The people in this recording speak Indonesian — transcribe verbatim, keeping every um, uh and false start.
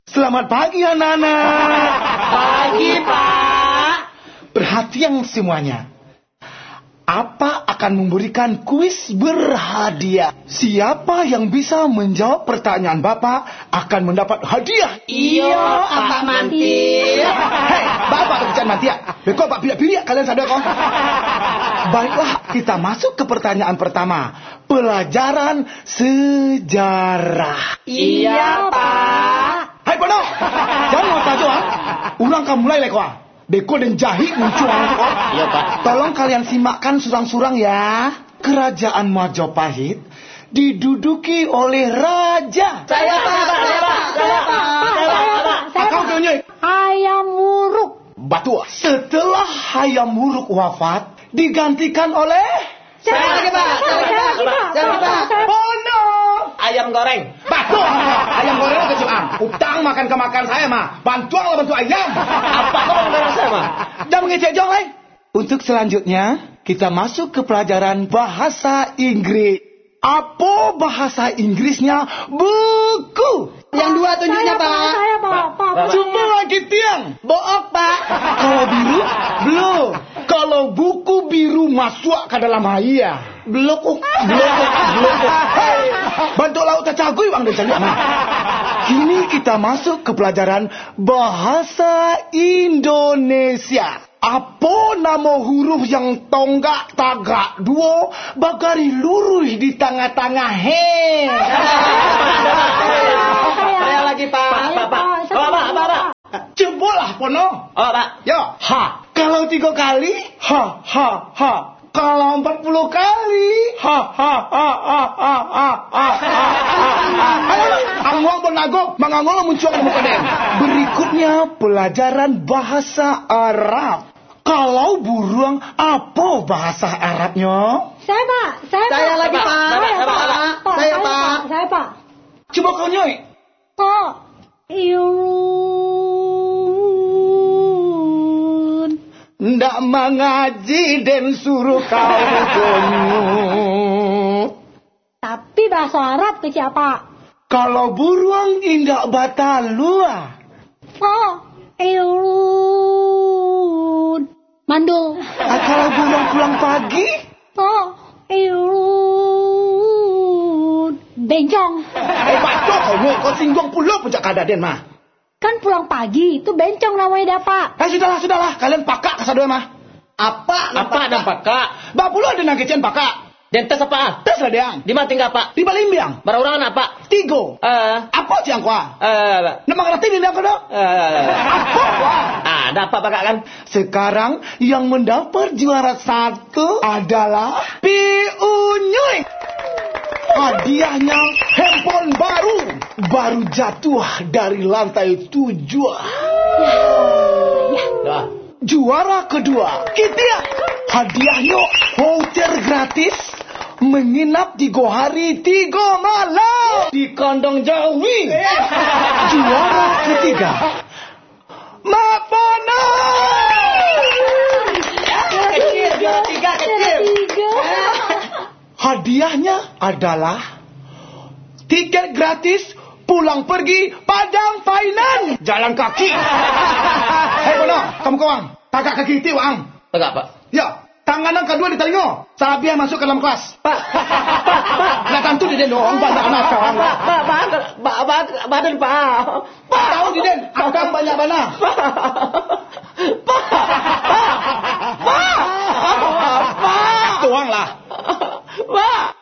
Selamat pagi anak-anak. Pagi, Pak. Perhatian semuanya. Apa akan memberikan kuis berhadiah. Siapa yang bisa menjawab pertanyaan Bapak akan mendapat hadiah. Iya, Pak Mantil. Hei, Bapak berbicara mantia. Beko, Pak pilih-pilih kalian sadar kok. Baiklah, kita masuk ke pertanyaan pertama. Pelajaran sejarah. Iya, Pak. Hai, Pono. Jangan mau tahu, ah. Ulang kamu mulai, Lekwa. Beko dan Jahit muncul. Iya, Pak. Tolong kalian simakkan surang-surang ya. Kerajaan Majapahit diduduki oleh raja. Saya, Pak. Saya, Pak. Saya, Pak. Saya, Pak. Akang tunjuk. Hayam Wuruk. Batu. Setelah Hayam Wuruk wafat, digantikan oleh Saya lagi, Pak. Saya lagi, Pak. Saya lagi, Pak. Pono. Ayam goreng. Batu. Ayam goreng ke Soang. Utang makan ke makan saya mah. Bantuan lah bantu ayam. Apa kau mengenai saya, Pak? Jangan mengecek jong, eh. Untuk selanjutnya, kita masuk ke pelajaran bahasa Inggris. Apa bahasa Inggrisnya? Buku. Yang dua tunjuknya, Saya, Pak. Saya, Pak. Pak. Coba lagi tiang. Book, Pak. Kalau biru, belum. Kalau buku biru masuk ke dalam haya. Blok. Belum, belum. Hei, bantu laut cacagui bang dan cari aman. Kini kita masuk ke pelajaran bahasa Indonesia. Apa nama huruf yang tonggak tagak dua bagari lurus di tengah-tengah he? Saya lagi, Pak. Pak, Pak. Apa, Pak? Apa, Pak? Cobalah, Pono. Oh, Pak. Yo, ha. Kalau tiga kali, ha, ha, ha. Kalau empat puluh kali, ha, ha, ha, ha, ha, ha, ha, ha. Ayo, angwang penago, mangangolo muncul ke muka den. Berikutnya pelajaran bahasa Arab. Kalau burung, apa bahasa Arabnya? Saya, Pak. Saya, Pak. Saya lagi, Pak. Saya, Saya, Pak. Pak. Saya, Pak. Saya, Pak. Coba kau nyoy. Pak. Irun. Ndak mengaji dan suruh kau gonyut. Tapi bahasa Arab ke siapa? Kalau burung indak batalua. Pak. Irun. Mandul. Ah, kalau burung pulang pagi, Pak. Irun. Bencong. eh baca kau nyoy, kau singgung pula puncak kadaden mah. Kan pulang pagi, itu bencong namanya dah, Pak. Eh sudahlah, sudahlah, kalian pakak kesadua mah. Apa? Apa dan Pak? Bak pula ada nagecian pakak. Dan tes apa? Tes lah diang. Di mana tinggal, Pak? Di Balimbiang. Berurangan apa? Tigo. Eh, Apa ciang kuah? eh, Nama ngerti ni dia kau dah? eh. Apa kuah? Ah, ada apa, Pak, kan? Sekarang yang mendapat juara satu adalah Piunyuy. Hadiahnya handphone baru. Baru jatuh dari lantai tujuh. Dah. Juara kedua, kita hadiahnya voucher gratis menginap tiga hari tiga malam di kandang Jawi. Juara ketiga, Mak Pono. Kecil, juara tiga, kecil. Tiga. Hadiahnya adalah tiket gratis pulang pergi Padang Finance jalan kaki. Hei Pono, kamu kawan, tagak kaki itu wang. Tegak, Pak. Ya, tangan yang kedua di telinga. Sabiah masuk ke dalam kelas. Pak, Pak, Pak. Nah tentu di den dong, banyak anak kawan. Pak, Pak, Pak, Pak, Pak, badan, Pak. Pak tahu di den, akang banyak mana? Pak, Pak, Pak, Pak, Pak. Tuang lah. Pak.